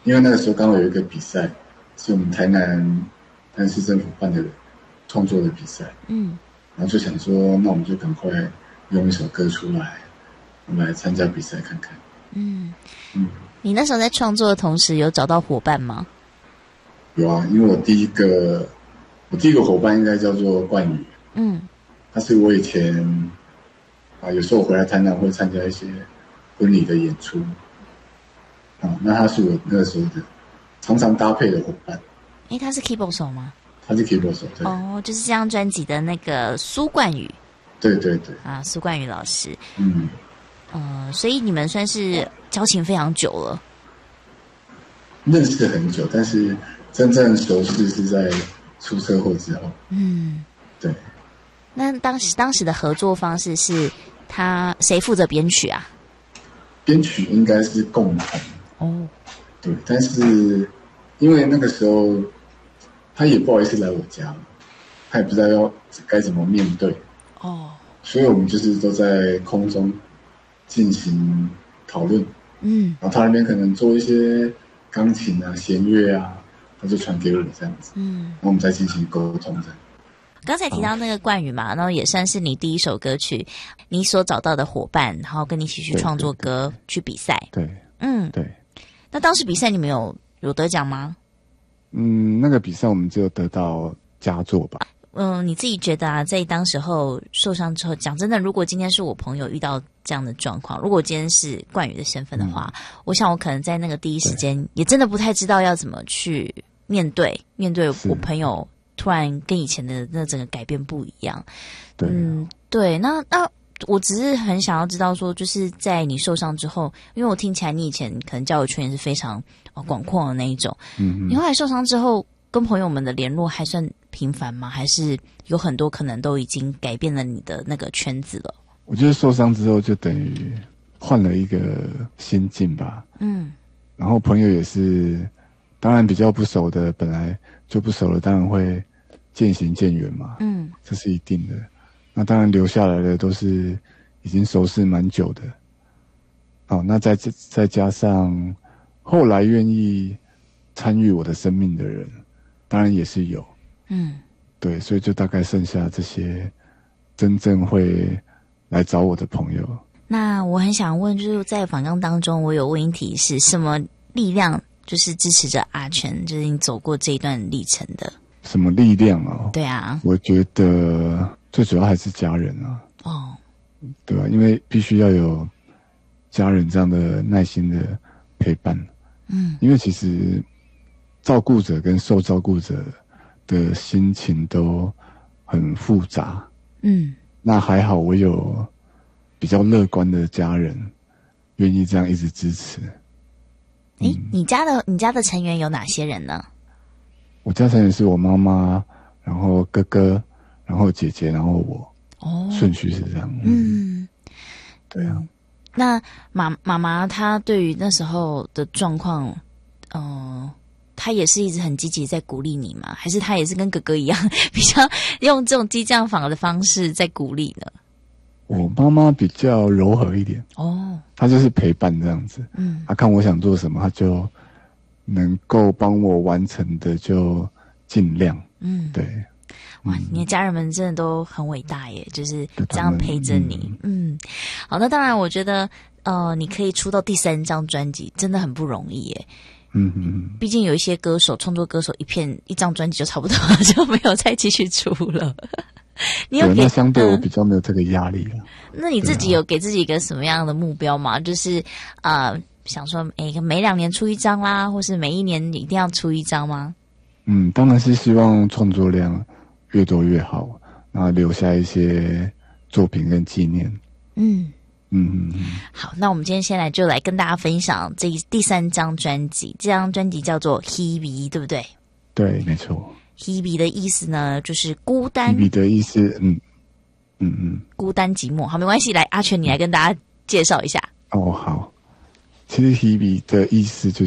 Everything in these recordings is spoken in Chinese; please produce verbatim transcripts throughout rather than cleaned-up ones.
因为那个时候刚好有一个比赛，是我们台南台南市政府办的创作的比赛， 嗯， 然后就想说，那我们就赶快用一首歌出来，我们来参加比赛看看。 嗯嗯， 你那时候在创作的同时，有找到伙伴吗？ 有啊，因为我第一个我第一个伙伴应该叫做冠宇， 嗯， 他是我以前啊，有时候我回来台南会参加一些婚礼的演出，啊，那他是我那个时候的常常搭配的伙伴。 诶，他是 keyboard 手吗？ 他是 keyboard 手，对。 哦，就是这张专辑的那个苏冠宇。 对对对。 啊，苏冠宇老师。 嗯。 呃，所以你们算是交情非常久了。 认识很久，但是真正熟识是在出车祸之后。 嗯， 对。 那当时当时的合作方式是他谁负责编曲啊？ 编曲应该是共同。 哦。 对，但是因为那个时候他也不好意思来我家，他也不知道要该怎么面对。 哦。 所以我们就是都在空中进行讨论。 嗯。 然后他那边可能做一些钢琴啊、弦乐啊，他就传给我这样子。嗯。然后我们再进行沟通这样。 刚才提到那个冠宇嘛，然后也算是你第一首歌曲，你所找到的伙伴，然后跟你一起去创作歌，对对对，去比赛。 对， 嗯， 对。 那当时比赛你们有有得奖吗？ 嗯，那个比赛我们只有得到佳作吧。 嗯，你自己觉得啊，在当时候受伤之后，讲真的，如果今天是我朋友遇到这样的状况，如果今天是冠宇的身份的话，嗯、我想我可能在那个第一时间也真的不太知道要怎么去面对面对我朋友。突然跟以前的那整个改变不一样， 对， 嗯，对，那那我只是很想要知道说，就是在你受伤之后，因为我听起来你以前可能交友圈也是非常哦广阔的那一种，嗯，你后来受伤之后，跟朋友们的联络还算频繁吗？还是有很多可能都已经改变了你的那个圈子了？ 我觉得受伤之后就等于换了一个心境吧，嗯，然后朋友也是，当然比较不熟的，本来就不熟了，当然会渐行渐远嘛，嗯，这是一定的。那当然留下来的都是已经熟识蛮久的。好，那再再加上后来愿意参与我的生命的人，当然也是有，嗯，对，所以就大概剩下这些真正会来找我的朋友。 那我很想问，就是在访纲当中，我有问一题是什么力量？就是支持着阿全，就是你走过这一段历程的。 什么力量啊？ 对啊， 我觉得最主要还是家人啊。哦，对吧？因为必须要有家人这样的耐心的陪伴。嗯，因为其实照顾者跟受照顾者的心情都很复杂。嗯，那还好，我有比较乐观的家人，愿意这样一直支持。 诶、嗯，你家的你家的成员有哪些人呢？ 我家成员是我妈妈，然后哥哥，然后姐姐，然后我。哦，顺序是这样。嗯，嗯对啊。 那妈妈妈她对于那时候的状况，嗯、呃，她也是一直很积极在鼓励你吗？还是她也是跟哥哥一样，比较用这种激将法的方式在鼓励呢？ 我妈妈比较柔和一点哦，她就是陪伴这样子。嗯，她看我想做什么，她就能够帮我完成的就尽量。嗯，对。 哇，你的家人们真的都很伟大耶，就是这样陪着你。嗯, 嗯，好，那当然，我觉得呃，你可以出到第三张专辑，真的很不容易耶。嗯嗯，毕竟有一些歌手，创作歌手一片一张专辑就差不多了，就没有再继续出了。你有给？ 那相对我比较没有这个压力了、嗯。 那你自己有给自己一个什么样的目标吗？就是呃，想说，哎，每两年出一张啦，或是每一年一定要出一张吗？ 嗯，当然是希望创作量越多越好，然后留下一些作品跟纪念。嗯嗯嗯。 好，那我们今天先来就来跟大家分享这第三张专辑，这张专辑叫做 Hebe， 对不对？ 对，没错。 Hebe 的意思呢，就是孤单。 Hebe 的意思，嗯嗯嗯， 孤单寂寞。好，没关系，来阿全，你来跟大家介绍一下。 哦，好。其实 Hebe 的意思就是，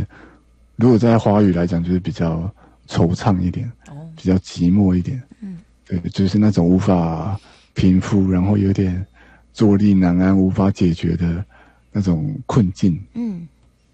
如果在华语来讲，就是比较惆怅一点，哦，比较寂寞一点。嗯，对，就是那种无法平复，然后有点坐立难安、无法解决的那种困境。嗯